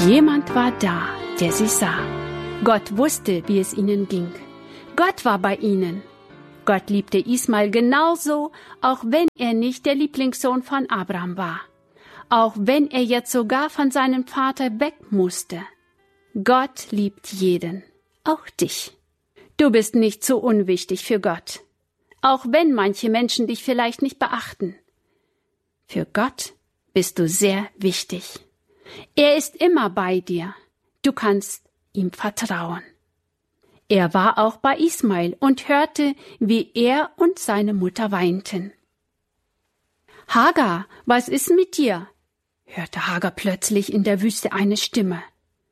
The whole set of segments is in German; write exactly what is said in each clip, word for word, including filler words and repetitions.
Jemand war da, der sie sah. Gott wusste, wie es ihnen ging. Gott war bei ihnen. Gott liebte Ismael genauso, auch wenn er nicht der Lieblingssohn von Abraham war. Auch wenn er jetzt sogar von seinem Vater weg musste. Gott liebt jeden, auch dich. Du bist nicht so unwichtig für Gott, auch wenn manche Menschen dich vielleicht nicht beachten. Für Gott bist du sehr wichtig. Er ist immer bei dir. Du kannst ihm vertrauen. Er war auch bei Ismael und hörte, wie er und seine Mutter weinten. »Hagar, was ist mit dir?« hörte Hagar plötzlich in der Wüste eine Stimme.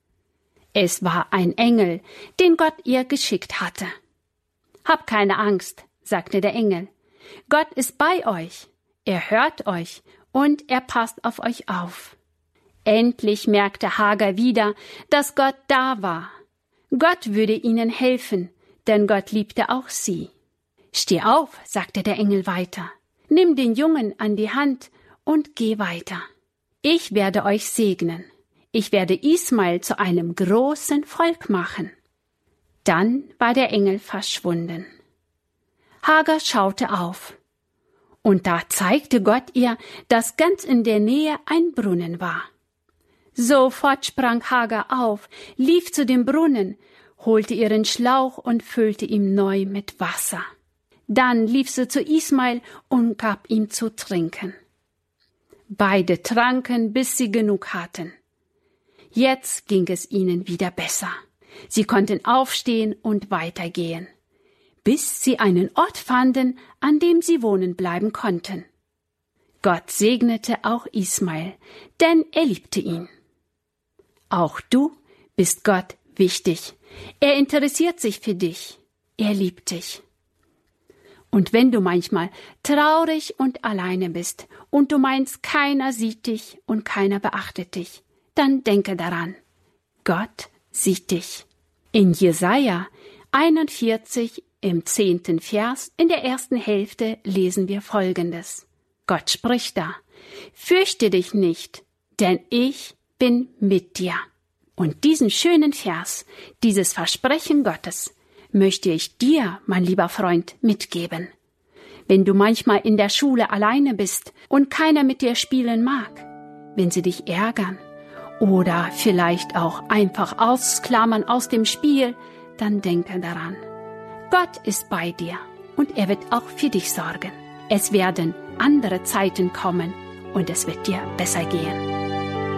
Es war ein Engel, den Gott ihr geschickt hatte. »Hab keine Angst«, sagte der Engel. »Gott ist bei euch. Er hört euch und er passt auf euch auf.« Endlich merkte Hagar wieder, dass Gott da war. Gott würde ihnen helfen, denn Gott liebte auch sie. »Steh auf«, sagte der Engel weiter. »Nimm den Jungen an die Hand und geh weiter. Ich werde euch segnen. Ich werde Ismael zu einem großen Volk machen.« Dann war der Engel verschwunden. Hagar schaute auf. Und da zeigte Gott ihr, dass ganz in der Nähe ein Brunnen war. Sofort sprang Hagar auf, lief zu dem Brunnen, holte ihren Schlauch und füllte ihn neu mit Wasser. Dann lief sie zu Ismael und gab ihm zu trinken. Beide tranken, bis sie genug hatten. Jetzt ging es ihnen wieder besser. Sie konnten aufstehen und weitergehen, bis sie einen Ort fanden, an dem sie wohnen bleiben konnten. Gott segnete auch Ismael, denn er liebte ihn. Auch du bist Gott wichtig. Er interessiert sich für dich. Er liebt dich. Und wenn du manchmal traurig und alleine bist und du meinst, keiner sieht dich und keiner beachtet dich, dann denke daran, Gott sieht dich. In Jesaja einundvierzig im zehnten Vers in der ersten Hälfte lesen wir Folgendes. Gott spricht da: Fürchte dich nicht, denn ich bin mit dir. Und diesen schönen Vers, dieses Versprechen Gottes, möchte ich dir, mein lieber Freund, mitgeben. Wenn du manchmal in der Schule alleine bist und keiner mit dir spielen mag, wenn sie dich ärgern oder vielleicht auch einfach ausklammern aus dem Spiel, dann denke daran. Gott ist bei dir und er wird auch für dich sorgen. Es werden andere Zeiten kommen und es wird dir besser gehen.